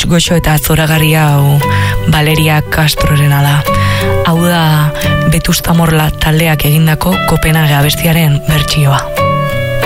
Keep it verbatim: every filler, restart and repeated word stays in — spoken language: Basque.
goxo eta zoragarria hau Valeria Castrorena da. Hau da Vetusta Morla taldeak egindako Kopenhague abestiaren bertsioa.